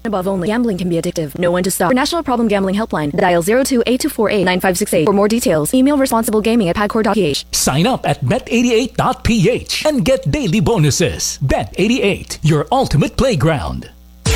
Above only. Gambling can be addictive. Know when to stop. For National Problem Gambling Helpline, dial 02-824-89568. For more details, email responsiblegaming@pagcor.ph. Sign up at bet88.ph and get daily bonuses. Bet88, your ultimate playground.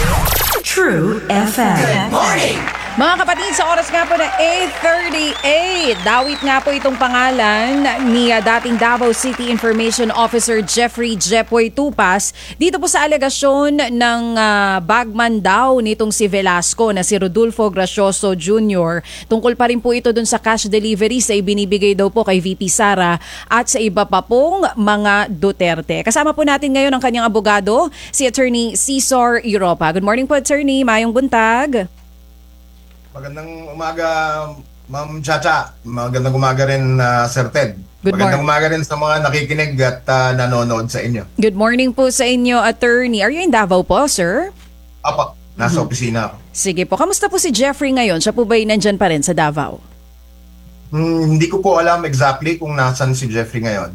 True FM. Good morning! Mga kapatid, sa oras nga po na 8:38, dawit nga po itong pangalan ni dating Davao City Information Officer Jeffrey Jepoy Tupas dito po sa alegasyon ng bagman daw nitong si Velasco na si Rodolfo Gracioso Jr. Tungkol pa rin po ito dun sa cash delivery sa ibinibigay daw po kay VP Sara at sa iba pa pong mga Duterte. Kasama po natin ngayon ang kanyang abogado, si Attorney Cesar Europa. Good morning po, Attorney. Mayong buntag. Magandang umaga, Ma'am Chacha. Magandang umaga rin, Sir Ted. Magandang umaga rin sa mga nakikinig at nanonood sa inyo. Good morning po sa inyo, Attorney. Are you in Davao po, sir? Apo, nasa opisina ako. Sige po. Kamusta po si Jeffrey ngayon? Siya po ba'y nandyan pa rin sa Davao? Hindi ko po alam exactly kung nasan si Jeffrey ngayon.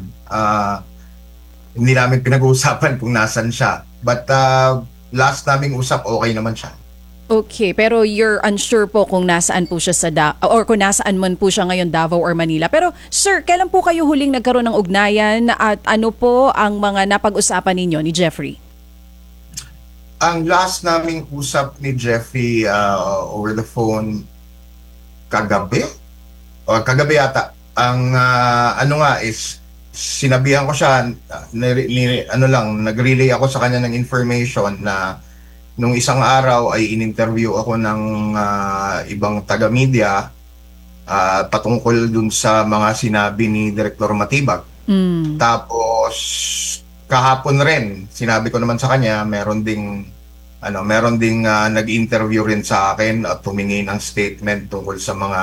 Hindi namin pinag-uusapan kung nasan siya. But last naming usap, okay naman siya. Okay, pero you're unsure po kung nasaan po siya or kung nasaan man po siya ngayon, Davao or Manila. Pero sir, kailan po kayo huling nagkaroon ng ugnayan at ano po ang mga napag-usapan ninyo ni Jeffrey? Ang last naming usap ni Jeffrey over the phone kagabi? O kagabi yata. Ang ano nga is sinabihan ko siya, nag-relay ako sa kanya ng information na nung isang araw ay in-interview ako ng ibang taga-media patungkol dun sa mga sinabi ni Director Matibag. Tapos kahapon rin, sinabi ko naman sa kanya, meron ding nag-interview rin sa akin at humingi ng statement tungkol sa mga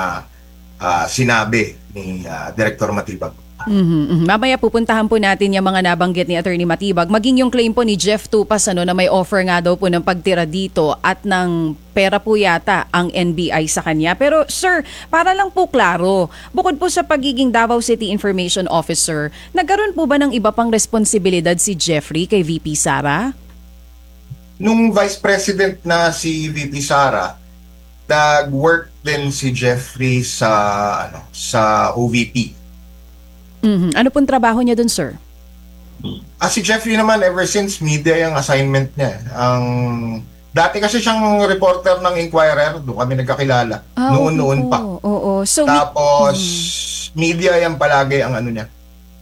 sinabi ni Director Matibag. Mamaya pupuntahan po natin yung mga nabanggit ni Attorney Matibag. Maging yung claim po ni Jeff Tupas na may offer nga daw po ng pagtira dito at ng pera po yata ang NBI sa kanya. Pero sir, para lang po klaro, bukod po sa pagiging Davao City Information Officer, nagkaroon po ba ng iba pang responsibilidad si Jeffrey kay VP Sara? Nung Vice President na si VP Sara, nag-work din si Jeffrey sa OVP. Ano pong trabaho niya dun, sir? Si Jeffrey naman, ever since media yung assignment niya. Dati kasi siyang reporter ng Inquirer, doon kami nagkakilala. Noon pa. So, tapos, media yung palagi ang ano niya.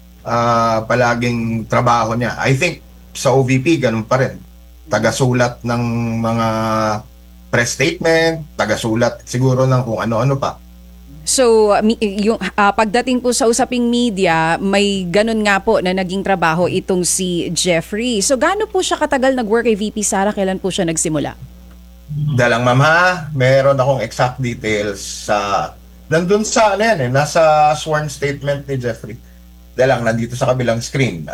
Palaging trabaho niya. I think sa OVP, ganun pa rin. Tagasulat ng mga press statement, tagasulat siguro ng kung ano-ano pa. So, yung pagdating po sa usaping media, may ganun nga po na naging trabaho itong si Jeffrey. So, gaano po siya katagal nag-work kay VP Sara? Kailan po siya nagsimula? Dalang ma'am ha, meron akong exact details sa nandun sa nasa sworn statement ni Jeffrey. Dalang nandito sa kabilang screen.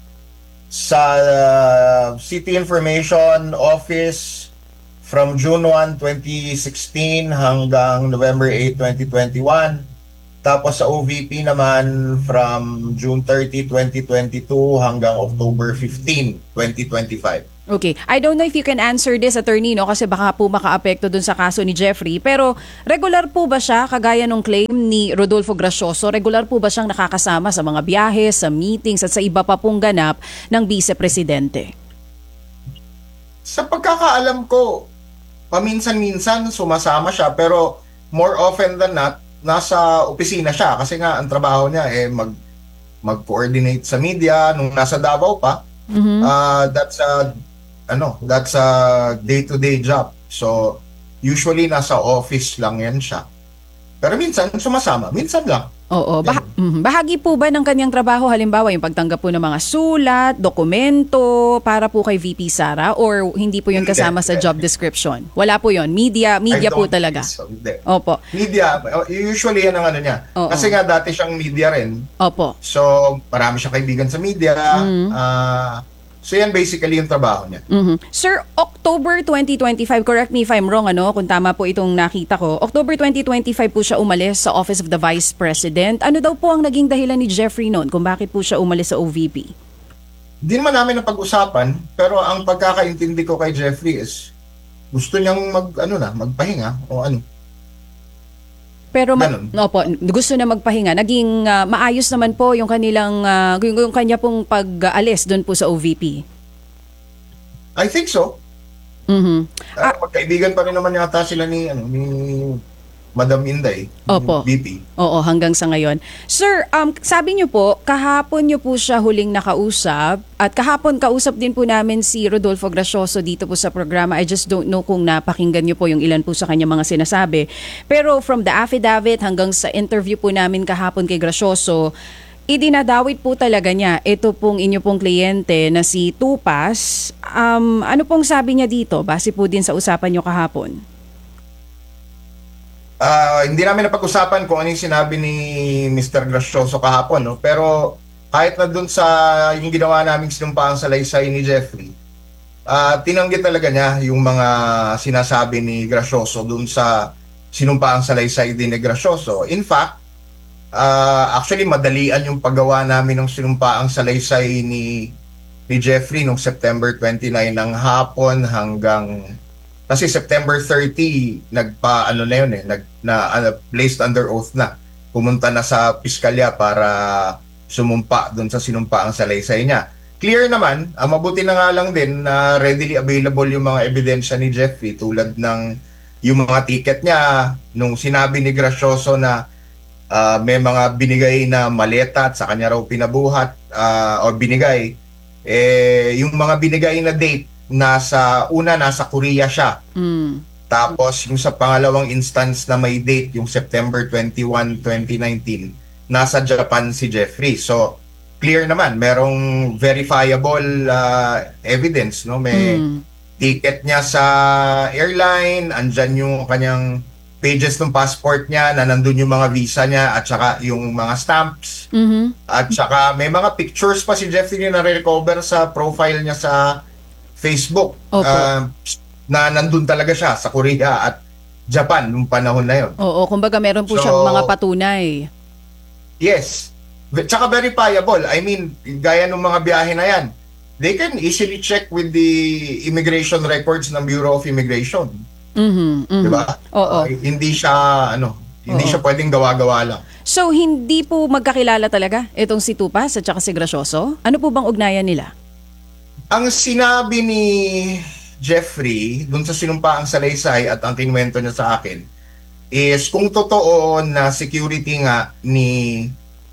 Sa City Information Office from June 1, 2016 hanggang November 8, 2021. Tapos sa OVP naman from June 30, 2022 hanggang October 15, 2025. Okay. I don't know if you can answer this, attorney, no? Kasi baka po maka-apekto dun sa kaso ni Jeffrey. Pero regular po ba siya, kagaya nung claim ni Rodolfo Gracioso, regular po ba siyang nakakasama sa mga biyahe, sa meetings at sa iba pa pong ganap ng Vice-Presidente? Sa pagkakaalam ko, paminsan-minsan sumasama siya pero more often than not nasa opisina siya kasi nga ang trabaho niya mag-coordinate sa media nung nasa Davao pa. That's a day-to-day job. So usually nasa office lang yan siya. Pero minsan sumasama, minsan lang. Oo. Bahagi po ba ng kanyang trabaho, halimbawa yung pagtanggap po ng mga sulat, dokumento para po kay VP Sara, or hindi po yun kasama sa job description? Wala po yun. Media po talaga. So, Opo. Media, usually yan ang ano niya. Oo. Kasi nga dati siyang media rin. Opo. So marami siyang kaibigan sa media. So yan basically yung trabaho niya. Sir, October 2025, correct me if I'm wrong, kung tama po itong nakita ko, October 2025 po siya umalis sa Office of the Vice President. Ano daw po ang naging dahilan ni Jeffrey noon kung bakit po siya umalis sa OVP? Di naman namin napag-usapan, pero ang pagkakaintindi ko kay Jeffrey is gusto niyang magpahinga o ano. Pero Ganun. opo, gusto na magpahinga. Naging maayos naman po yung kanilang yung kanya pong pag-alis doon po sa OVP. I think so. Mhm. Magkaibigan pa rin naman yata sila ni Madam Inday, Opo. VP. Oo, hanggang sa ngayon. Sir, sabi niyo po, kahapon niyo po siya huling nakausap at kahapon kausap din po namin si Rodolfo Gracioso dito po sa programa. I just don't know kung napakinggan niyo po yung ilan po sa kanya mga sinasabi. Pero from the affidavit hanggang sa interview po namin kahapon kay Gracioso, idinadawit po talaga niya ito pong inyo pong kliyente na si Tupas. Ano pong sabi niya dito? Base po din sa usapan niyo kahapon. Hindi namin napag-usapan kung ano yung sinabi ni Mr. Gracioso kahapon, no? Pero kahit na dun sa yung ginawa naming sinumpaang salaysay ni Jeffrey, tinanggit talaga niya yung mga sinasabi ni Gracioso dun sa sinumpaang salaysay din ni Gracioso. In fact, actually madalian yung paggawa namin ng sinumpaang salaysay ni Jeffrey noong September 29 ng hapon hanggang kasi September 30 placed under oath na. Pumunta na sa piskalya para sumumpa doon sa sinumpaang salaysay niya. Clear naman, mabuti na nga lang din na readily available yung mga ebidensya ni Jeffrey tulad ng yung mga ticket niya nung sinabi ni Gracioso na may mga binigay na maleta at sa kanya raw pinabuhat o binigay. Yung mga binigay na date nasa Korea siya. Tapos yung sa pangalawang instance na may date, yung September 21, 2019, nasa Japan si Jeffrey. So clear naman, merong verifiable evidence, no? May ticket niya sa airline, andyan yung kanyang pages ng passport niya na nandun yung mga visa niya at saka yung mga stamps. At saka may mga pictures pa si Jeffrey na na-recover sa profile niya sa Facebook. Na nandun talaga siya sa Korea at Japan nung panahon na yon. Oo, kumbaga meron po siyang mga patunay. Yes. Tsaka verifiable. I mean, gaya ng mga biyahe na yan, they can easily check with the immigration records ng Bureau of Immigration. Diba? Oo. Hindi siya pwedeng gawa-gawa lang. So, hindi po magkakilala talaga itong si Tupas at saka si Gracioso? Ano po bang ugnayan nila? Ang sinabi ni Jeffrey dun sa sinumpaang salaysay at ang kinwento niya sa akin is kung totoo na security nga ni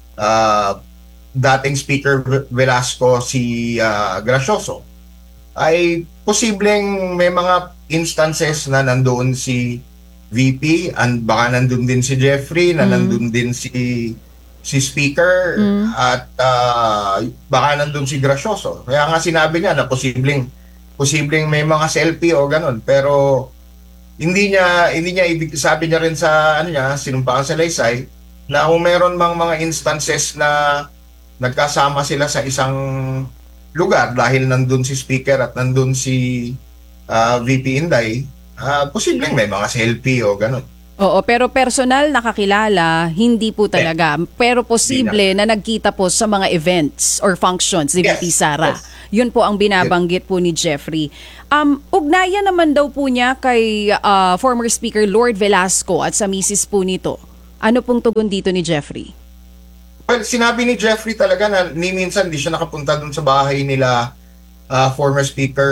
dating Speaker Velasco si Gracioso, ay posibleng may mga instances na nandoon si VP and baka nandun din si Jeffrey, na nandun din si Speaker at baka nandun si Gracioso. Kaya nga sinabi niya na posibleng may mga selfie o ganun, pero hindi niya ibig sabi niya rin sa sinumpaang salaysay na kung meron mang mga instances na nagkasama sila sa isang lugar dahil nandun si Speaker at nandun si VP Inday, posibleng may mga selfie o ganun. Oo, pero personal nakakilala, hindi po talaga. Pero posible na nagkita po sa mga events or functions ni VP Sara. Yes. Yun po ang binabanggit po ni Jeffrey. Ugnayan naman daw po niya kay former Speaker Lord Velasco at sa misis po nito. Ano pong tugon dito ni Jeffrey? Well, sinabi ni Jeffrey talaga na minsan di siya nakapunta dun sa bahay nila former Speaker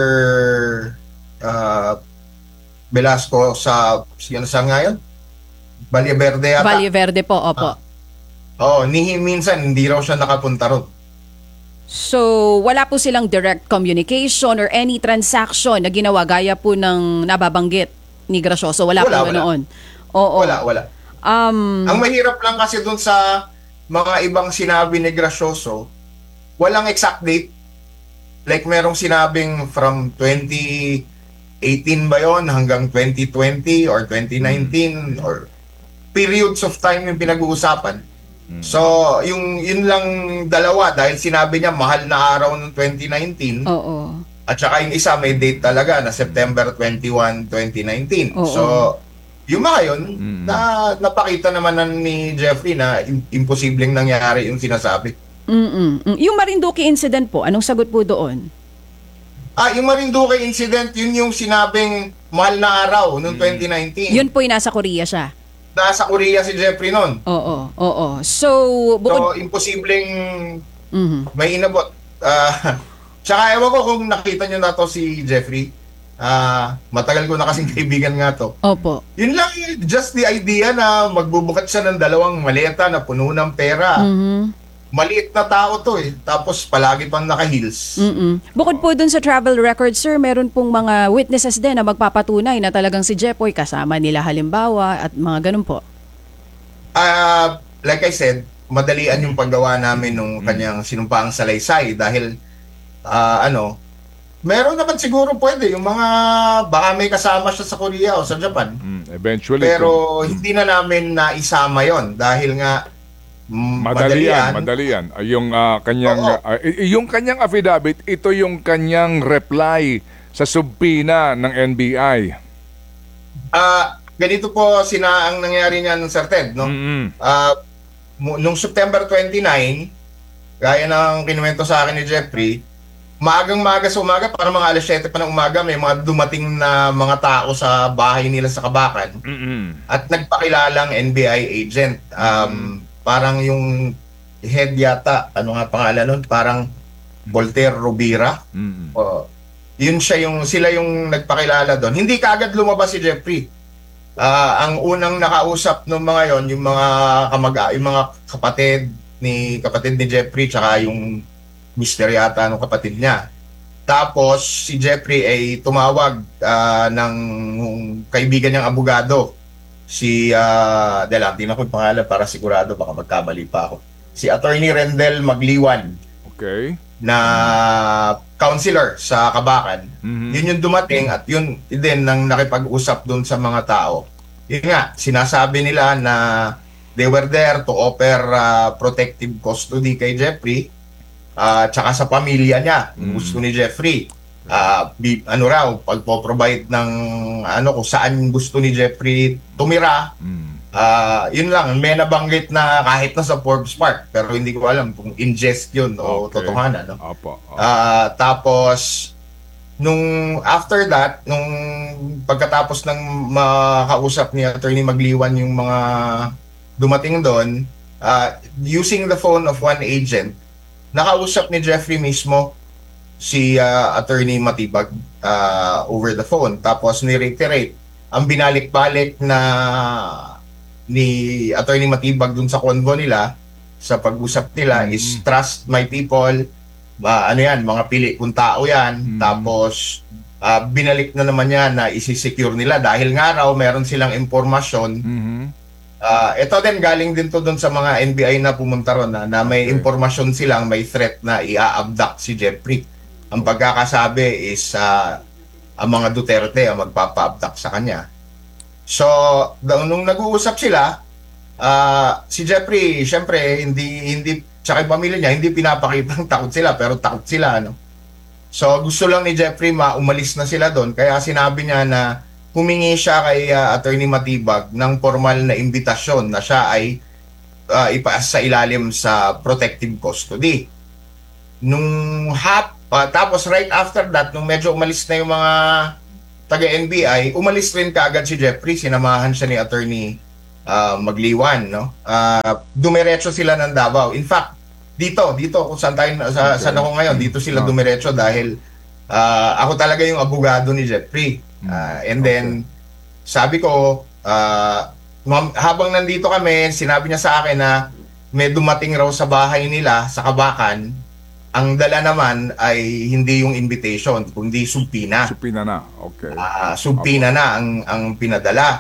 Velasco sa ngayon? Valle Verde yata. Valle Verde po, opo. Minsan hindi raw siya nakapunta ron. So, wala po silang direct communication or any transaction na ginawa gaya po ng nababanggit ni Gracioso. Wala po ganoon. Oo. Wala. Ang mahirap lang kasi dun sa mga ibang sinabi ni Gracioso, walang exact date. Like merong sinabing from 2018 ba yon hanggang 2020 or 2019 or periods of time yung pinag-uusapan. So, yun lang dalawa dahil sinabi niya mahal na araw ng 2019. Oo. At saka yung isa may date talaga na September 21, 2019. Oo. So, yung mga yun, napakita naman ni Jeffrey na imposibleng nangyari yung sinasabi. Yung Marinduque incident po, anong sagot po doon? Yung Marinduque incident, yun yung sinabing mahal na araw noong 2019. Yun po yung nasa Korea siya. Nasa Korea si Jeffrey noon. Oo. So, So, bukod... imposibleng Mhm. may inabot. Tsaka ewan ko kung nakita nyo na to si Jeffrey. Matagal ko na kasing kaibigan nga to. Opo. Yun lang, just the idea na magbubukat siya ng 2 maleta na puno ng pera. Maliit na tao to eh. Tapos palagi pang naka-heels. Bukod po dun sa travel record, sir, meron pong mga witnesses din na magpapatunay na talagang si Jepoy kasama nila halimbawa at mga ganun po. Like I said, madalian yung paggawa namin nung kanyang sinumpaang salaysay dahil meron naman siguro pwede yung mga baka may kasama siya sa Korea o sa Japan. Eventually. Pero hindi na namin naisama yon dahil nga Madalian. Yung kanyang yung kanyang affidavit, ito yung kanyang reply sa subpoena ng NBI. Ganito po ang nangyari niyan, Sir Ted, no? Nung September 29, gaya ng kinuwento sa akin ni Jeffrey, maagang-maga sa umaga, para mga alas 7 pa ng umaga, may mga dumating na mga tao sa bahay nila sa Kabakan at nagpakilalang NBI agent. Parang yung head yata, ano nga pangalan nun? Parang Voltaire Rovira. Sila yung nagpakilala doon. Hindi kaagad lumabas si Jeffrey. Ang unang nakausap ng mga yon, yung mga kapatid ni Jeffrey, tsaka yung mister yata ng kapatid niya. Tapos si Jeffrey ay tumawag ng kaibigan niyang abogado. Tingnan ko yung pangalan para sigurado, baka magkamali pa ako. Si Attorney Rendel Magliwan. Okay. Na counselor sa Kabakan. Yun yung dumating at yun din nang nakipag-usap doon sa mga tao. Yun nga, sinasabi nila na they were there to offer protective custody kay Jeffrey, tsaka sa pamilya niya. Gusto ni Jeffrey. Pagpo-provide ng kung saan gusto ni Jeffrey tumira. Yun lang, may nabanggit na kahit na sa Forbes Park, pero hindi ko alam kung ingest yun o totohanan, no? Tapos after that, nung pagkatapos ng makausap ni Attorney Magliwan yung mga dumating doon, using the phone of one agent, nakausap ni Jeffrey mismo si Attorney Matibag over the phone. Tapos ni-reiterate ang binalik-balik na ni Attorney Matibag dun sa convo nila, sa pag-usap nila is trust my people, mga pili kung tao yan. Tapos binalik na naman yan na isi-secure nila dahil nga raw meron silang impormasyon. Ito din, galing din to dun sa mga NBI na pumunta ron na may impormasyon silang may threat na i-abduct si Jeffrey. Ang pagkakasabi is ang mga Duterte ang magpapa-abduct sa kanya. So, nung nag-uusap sila, si Jeffrey, syempre, hindi tsaka yung pamilya niya, hindi pinapakitang takot sila, pero takot sila, ano? So, gusto lang ni Jeffrey umalis na sila doon, kaya sinabi niya na humingi siya kay Attorney Matibag ng formal na imbitasyon na siya ay ipaas sa ilalim sa protective custody. Tapos right after that, nung medyo umalis na yung mga taga-NBI, umalis rin kaagad si Jeffrey, sinamahan siya ni Attorney Magliwan, no? Dumiretso sila ng Davao. In fact, dito kung saan saan ako ngayon, dito sila dumiretso dahil ako talaga yung abogado ni Jeffrey. And then sabi ko, habang nandito kami, sinabi niya sa akin na may dumating raw sa bahay nila sa Kabakan. Ang dala naman ay hindi yung invitation, kundi subpina. Subpina na, okay. Subpina na ang pinadala.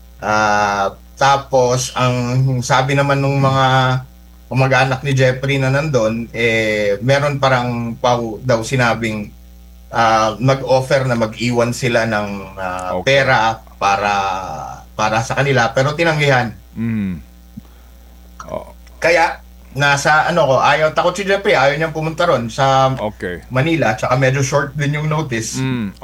Tapos, ang sabi naman ng mga kamag-anak ni Jeffrey na nandun, meron parang daw sinabing mag-offer na mag-iwan sila ng pera para sa kanila, pero tinanggihan. Kaya, ayaw takot si Jeffrey, ayaw niyang pumunta ron sa Manila, tsaka medyo short din yung notice.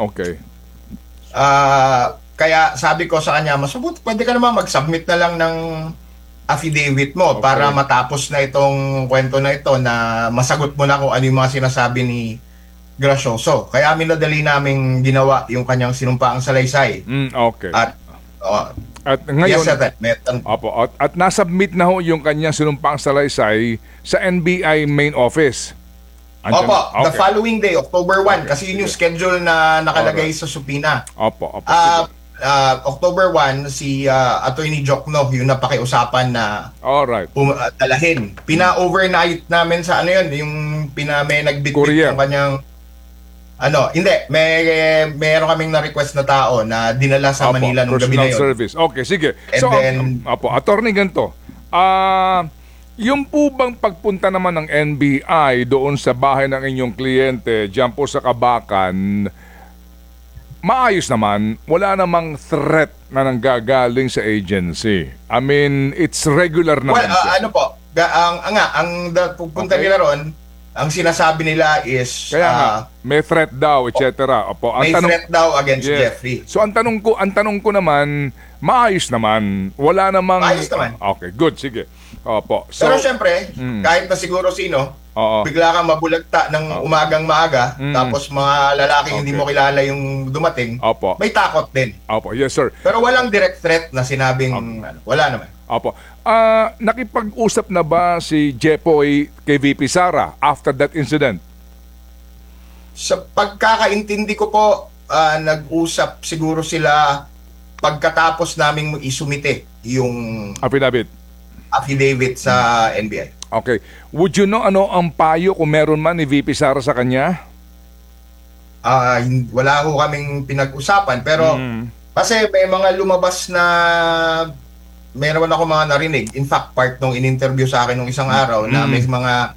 Kaya sabi ko sa kanya, mas mabuti, pwede ka naman mag-submit na lang ng affidavit mo para matapos na itong kwento na ito, na masagot mo na kung ano yung mga sinasabi ni Gracioso. Kaya minadali naming ginawa yung kanyang sinumpaang salaysay. Okay. At At ngayon, yes, sir. opo, at nasubmit na ho yung kanyang sinumpang salaysay sa NBI main office. Andyan- Opo, the okay. following day, October 1, kasi yun yung schedule na nakalagay sa supina. Opo. October 1, si Attorney Jokno, yung napakiusapan na Alright. dalahin. Pina-overnight namin sa ano yun, yung may nagbitbit Courier. yung kanyang hindi, meron kaming na-request na tao na dinala sa Opo, Manila nung gabi personal na yun. service. Okay, sige. And So, then- attorney, ganito. Yung po bang pagpunta naman ng NBI doon sa bahay ng inyong kliyente, dyan po sa Kabakan, maayos naman, wala namang threat na nanggagaling sa agency. I mean, it's regular naman. Well, ano po, pupunta Okay. nila ron, ang sinasabi nila is Kaya nga, may threat daw, etc. Opo, may threat daw against Yes. Jeffrey. So ang tanong ko naman, maayos naman. Wala namang Maayos naman. Okay, good, sige. Opo. So, Pero syempre, kahit na siguro sino, oo. bigla kang mabulagta ng umagang maaga, tapos mga lalaki hindi Okay. mo kilala yung dumating, Opo. may takot din. Opo, yes sir. Pero walang direct threat na sinabing, wala naman. Opo. Nakipag-usap na ba si Jepoy kay VP Sara after that incident? Sa pagkakaintindi ko po, nag-usap siguro sila pagkatapos naming isumite yung Affidavit. affidavit sa NBI. Okay. Would you know ano ang payo kung meron man ni VP Sara sa kanya? Wala ko kaming pinag-usapan, pero kasi may mga lumabas na meron ako mga narinig. In fact, part nung in-interview sa akin nung isang araw na may mga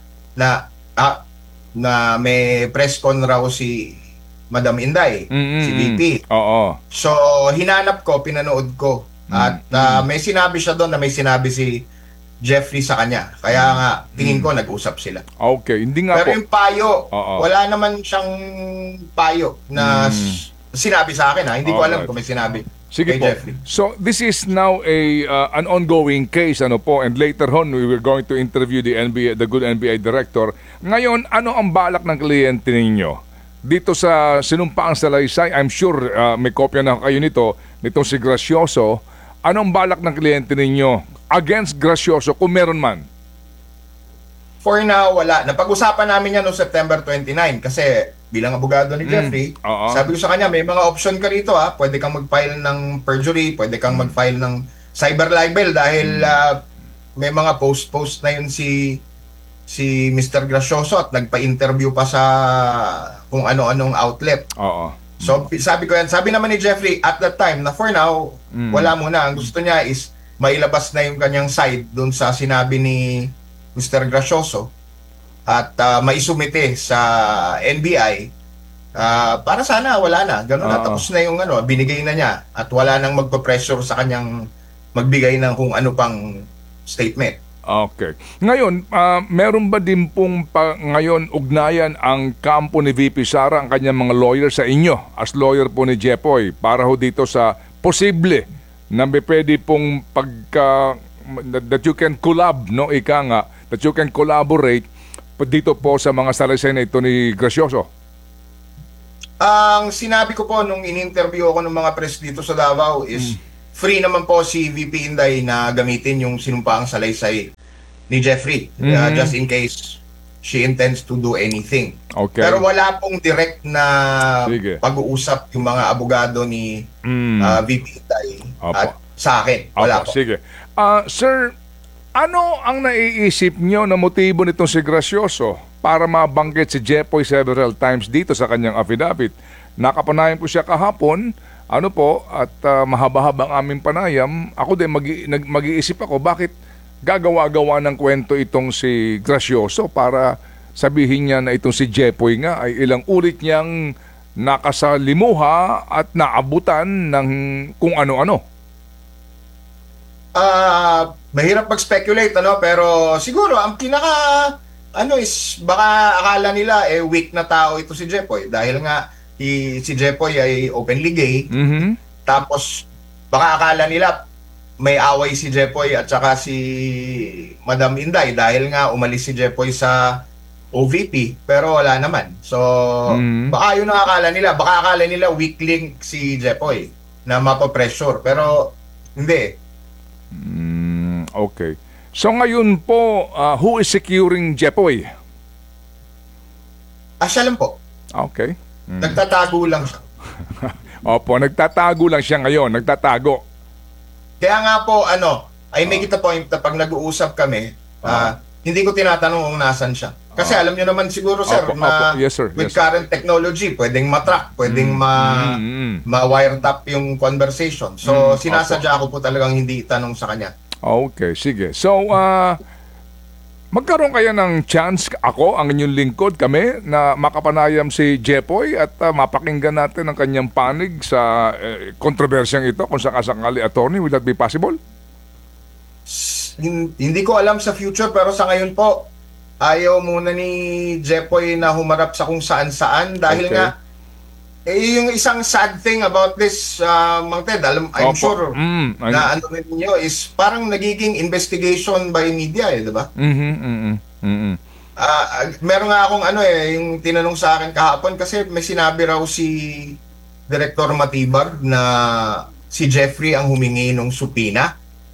na may press con raw si Madam Inday, si VP. Oo. So, hinanap ko, pinanood ko. At may sinabi siya doon na may sinabi si Jeffrey sa kanya. Kaya nga, tingin ko nag-usap sila. Okay, hindi nga Pero po. yung payo, Oo. wala naman siyang payo na sinabi sa akin. Hindi ko alam Alright. kung may sinabi Sige kay po. Jeffrey. So this is now an ongoing case ano po, and later on we were going to interview the good NBI director. Ngayon, ano ang balak ng kliyente ninyo? Dito sa sinumpaang salaysay, I'm sure may kopya na kayo nitong si Gracioso. Anong balak ng kliyente ninyo against Gracioso kung meron man? For now, wala. Napag-usapan namin yan noong September 29 kasi bilang abogado ni Jeffrey, Oo. sabi ko sa kanya, may mga option ka rito ha. Pwede kang mag-file ng perjury, pwede kang mag-file ng cyber libel dahil may mga post na yun si Mr. Gracioso at nagpa-interview pa sa kung ano-anong outlet. Oo. So sabi ko yan, sabi naman ni Jeffrey at that time na for now, wala muna. Ang gusto niya is mailabas na yung kanyang side doon sa sinabi ni Mr. Gracioso at maisumite sa NBI para sana wala na. Ganun na. Tapos na yung binigay na niya at wala nang magpa-pressure sa kanyang magbigay ng kung ano pang statement. Okay. Ngayon, meron ba din pong ngayon ugnayan ang kampo ni VP Sara, ang kanyang mga lawyer sa inyo as lawyer po ni Jepoy para ho dito sa posible na may pwede pong that you can collab, no? Ika nga, that you can collaborate dito po sa mga salaysay na ito ni Gracioso. Ang sinabi ko po nung in-interview ako ng mga press dito sa Davao is free naman po si VP Inday na gamitin yung sinumpaang salaysay ni Jeffrey just in case she intends to do anything. Okay. Pero wala pong direct na Sige. pag-uusap yung mga abogado ni VP Inday Opo. at sa akin. Wala Opo, po. sige. Sir, ano ang naiisip nyo na motibo nitong si Gracioso para mabanggit si Jepoy several times dito sa kanyang affidavit? Nakapanayan ko siya kahapon, at mahaba-habang aming panayam. Ako din, mag-iisip ako, bakit gagawa-gawa ng kwento itong si Gracioso para sabihin niya na itong si Jepoy nga ay ilang ulit niyang nakasalimuha at naabutan ng kung ano-ano. Mahirap mag-speculate pero siguro ang pinaka is baka akala nila weak na tao ito si Jepoy dahil nga si Jepoy ay openly gay. Tapos baka akala nila may away si Jepoy at saka si Madam Inday dahil nga umalis si Jepoy sa OVP, pero wala naman. So, baka yun ang akala nila. Baka akala nila weak link si Jepoy na mapapressure. Pero, hindi. Okay. So ngayon po, who is securing Jepoy? Siya lang po. Okay. Nagtatago lang siya. Opo, nagtatago lang siya ngayon. Nagtatago. Kaya nga po, I make it a point na pag nag-uusap kami, hindi ko tinatanong kung nasan siya. Kasi alam nyo naman siguro, sir, Opo, na opo. Yes, sir. with Yes, sir. current technology, pwedeng matrack, pwedeng ma-wiretap yung conversation. So, sinasadya ko po talagang hindi itanong sa kanya. Okay, sige. So, magkaroon kaya ng chance, ako, ang inyong lingkod, kami, na makapanayam si Jepoy at mapakinggan natin ang kanyang panig sa kontrobersyang ito kung sakasakali, attorney, will that be possible? Hindi ko alam sa future, pero sa ngayon po, ayaw muna ni Jepoy na humarap sa kung saan-saan dahil Okay. nga, yung isang sad thing about this, Mang Ted, I'm Opo. sure na ano rin niyo is parang nagiging investigation by media, di ba? Meron nga akong yung tinanong sa akin kahapon kasi may sinabi raw si Director Matibag na si Jeffrey ang humingi ng supina.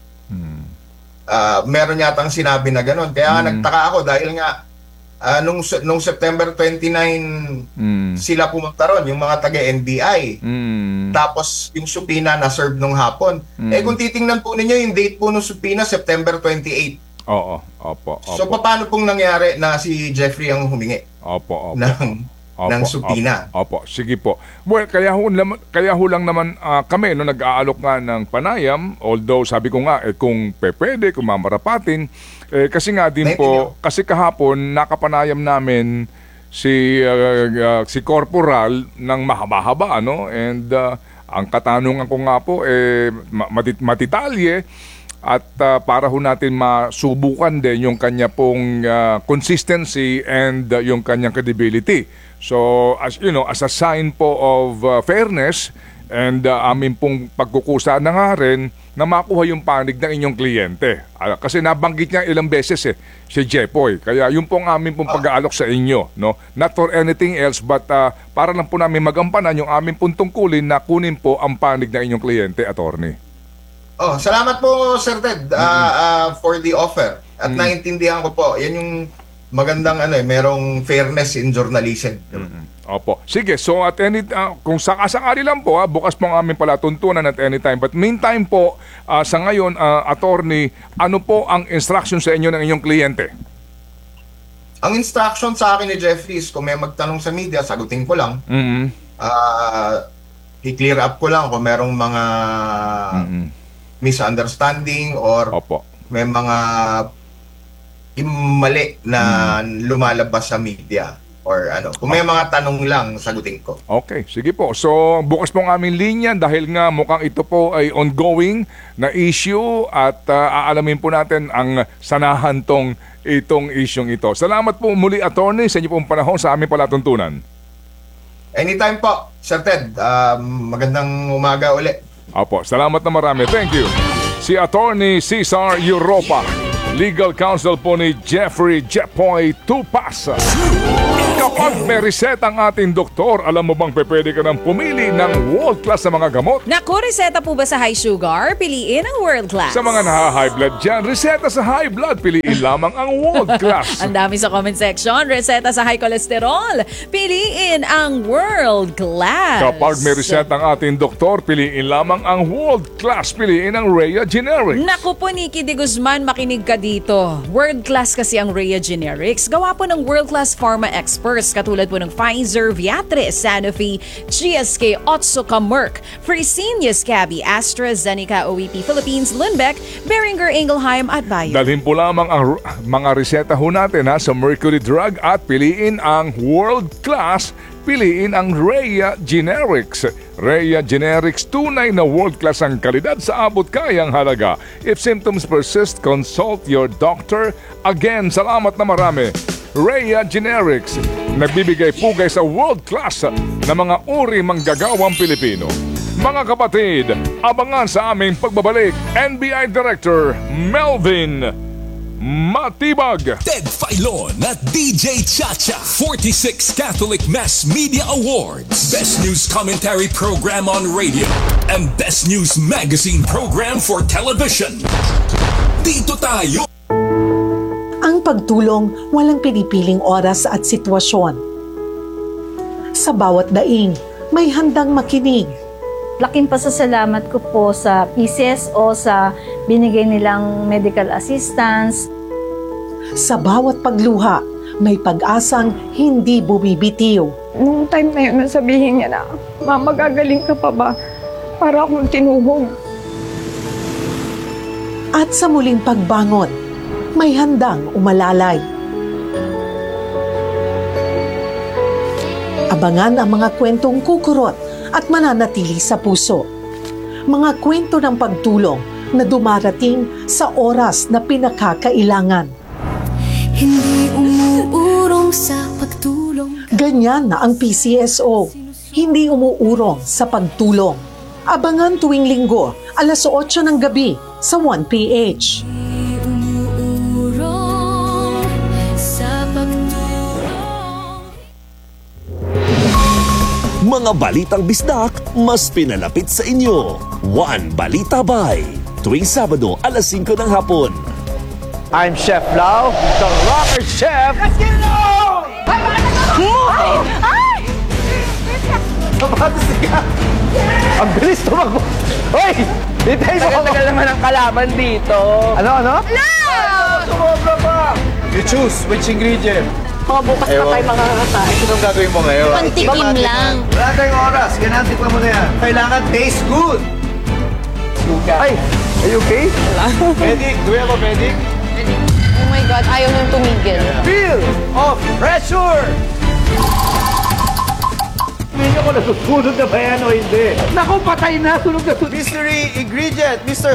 Meron yatang sinabi na gano'n. Kaya nga nagtaka ako dahil nga nung September 29 sila pumunta ron, yung mga taga-NBI. Tapos yung supina na serve nung hapon. Kung titingnan po ninyo yung date po ng supina, September 28. Oo, opo. So paano pong nangyari na si Jeffrey ang humingi Opo. ng supina? Opo, sige po. Well, kaya ho lang naman kami no nag-aalok nga ng panayam, although sabi ko nga kung pwede, kung mamarapatin, kasi nga din po, kasi kahapon nakapanayam namin si Corporal ng mahaba-haba, no? And ang katanungan ko nga po matitalye at para ho natin masubukan din yung kanya pong consistency and yung kanyang credibility. So, as you know, as a sign po of fairness and amin pong pagkukusa na nga rin na makuha yung panig ng inyong kliyente. Kasi nabanggit niya ilang beses si Jepoy. Kaya yun pong amin pong pag-aalok sa inyo. No? Not for anything else but para lang po namin magampanan yung amin pong tungkulin na kunin po ang panig ng inyong kliyente, attorney. Salamat po, Sir Ted, for the offer. At naiintindihan ko po, yan yung magandang merong fairness in journalism. Opo. Sige, so at kung sakasakali lang po, bukas po ang aming palatuntunan at anytime. But meantime po, sa ngayon, attorney, ano po ang instruction sa inyo ng inyong kliyente? Ang instruction sa akin ni Jeffrey is kung may magtanong sa media, sagutin ko lang. I-clear up ko lang kung merong mga misunderstanding or may mga mali na lumalabas sa media or kung may mga tanong lang, sagutin ko. Okay, sige po. So, bukas po ang aming linya dahil nga mukhang ito po ay ongoing na issue at aalamin po natin ang sanahan itong isyong ito. Salamat po muli, attorney, sa inyo pong panahon sa aming palatuntunan. Anytime po, Sir Ted. Magandang umaga uli. Opo, salamat na marami. Thank you. Si Attorney Cesar Europa, legal counsel po ni Jeffrey Jepoy Tupas. Kapag may reset ang ating doktor, alam mo bang pwede ka nang pumili ng world class na mga gamot? Naku, reseta po ba sa high sugar? Piliin ang world class. Sa mga naha-high blood dyan, reseta sa high blood, piliin lamang ang world class. Ang dami sa comment section. Reseta sa high cholesterol. Piliin ang world class. Kapag may reset ang ating doktor, piliin lamang ang world class, piliin ang Rhea Generics. Naku po, Nikki de Guzman, makinig ka dito. World class kasi ang Rhea Generics. Gawa po ng world class pharma experts katulad po ng Pfizer, Viatris, Sanofi, GSK, Otsuka, Merck, Fresenius Kabi, AstraZeneca, OEP Philippines, Lundbeck, Boehringer Ingelheim at Bayer. Dalhin po lamang ang mga reseta ho natin sa Mercury Drug at piliin ang world class, piliin ang Rhea Generics. Rhea Generics, tunay na world class ang kalidad sa abot kayang halaga. If symptoms persist, consult your doctor. Again, salamat na marami. Rhea Generics, nagbibigay pugay sa world class na mga uri manggagawang Pilipino. Mga kapatid, abangan sa aming pagbabalik, NBI Director Melvin matibag. Ted Filon at DJ Chacha 46 Catholic Mass Media Awards. Best News Commentary Program on Radio and Best News Magazine Program for Television. Dito tayo. Ang pagtulong walang pinipiling oras at sitwasyon. Sa bawat daing, may handang makinig. Laking pasasalamat ko po sa PCSO sa binigay nilang medical assistance. Sa bawat pagluha, may pag-asang hindi bumibitiw. Nung time na yun, nasabihin niya na, Mama, gagaling ka pa ba? Para akong tinuhog. At sa muling pagbangon, may handang umalalay. Abangan ang mga kwentong kukurot at mananatili sa puso. Mga kwento ng pagtulong na dumarating sa oras na pinakakailangan. Hindi umuurong sa pagtulong. Ganyan na ang PCSO. Hindi umuurong sa pagtulong. Abangan tuwing linggo, alas 8 ng gabi sa 1PH. Umuurong sa pagtulong. Mga balitang bisdak mas pinalapit sa inyo. One Balita Bay. Tuwing Sabado, alas 5 ng hapon. I'm Chef Lau, the rocker chef. Let's get it on! Ay! Ka! Ang bilis tumakbo. Hoy! Hintay mo ako. Tagal naman ang kalaban dito. Ano? No! Sumobra pa! You choose which ingredient. Mga bukas pa tayo mga kakain. Anong gagawin mo ngayon? Pantikim lang. Wala tayong oras. Kailangan tikman mo na yan. Kailangan taste good. Ay! Are you okay? Medic! Do we have a medic? Oh my God, ayaw nang tumigil. Feel of pressure! Hindi ko nasusunog na ba yan o hindi? Naku, patay na! Sunog na sunog! Mystery ingredient, Mr.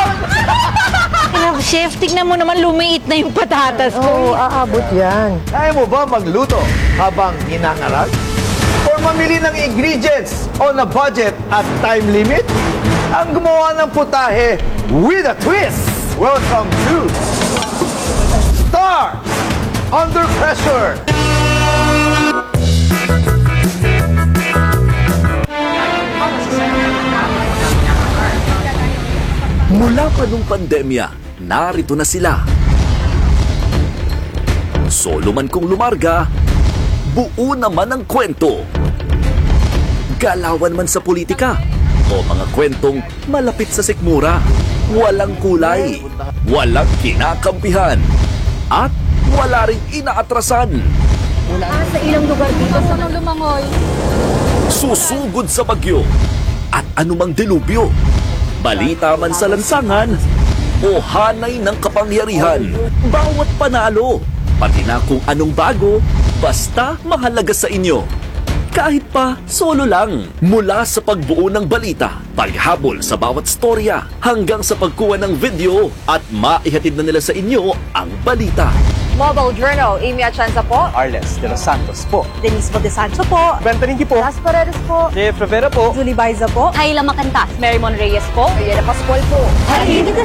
Chef, tignan mo naman lumiit na yung patatas ko. Oo, aabot yan. Kaya mo ba magluto habang hinangarag? Or mamili ng ingredients on a budget at time limit? Ang gumawa ng putahe with a twist! Welcome to Star Under Pressure! Mula pa nung pandemya, narito na sila. Solo man kung lumarga, buo naman ang kwento. Galawan man sa politika, o mga kwentong malapit sa sikmura. Walang kulay, walang kinakampihan, at wala ring inaatrasan. Sa ilang lugar dito sa Lumangoy. Susugod sa bagyo at anumang delubyo. Balita man sa lansangan o hanay ng kapangyarihan. Bawat panalo, pati na kung anong bago, basta mahalaga sa inyo. Kahit pa solo lang. Mula sa pagbuo ng balita, paghabol sa bawat storya, hanggang sa pagkuha ng video at maihatid na nila sa inyo ang balita. Mobile Journal, Amy Atienza po. Arles de los Santos po. Denise Bodesancho po. Bentaningki po. Las Paredes po. Jeff Rivera po. Julie Baiza po. Kayla Macantas. Mary Mon Reyes po. Ariela Pascual po.